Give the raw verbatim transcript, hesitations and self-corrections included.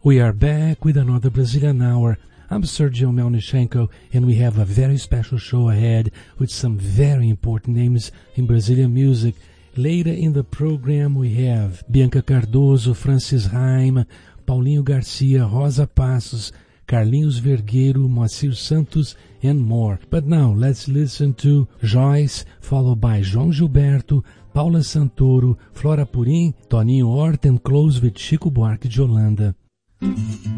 We are back with another Brazilian Hour. I'm Sergio Melnichenko, and we have a very special show ahead with some very important names in Brazilian music. Later in the program, we have Bianca Cardoso, Francis Haim, Paulinho Garcia, Rosa Passos, Carlinhos Vergueiro, Moacir Santos, and more. But now, let's listen to Joyce, followed by João Gilberto, Paula Santoro, Flora Purim, Toninho Horta, and close with Chico Buarque de Holanda.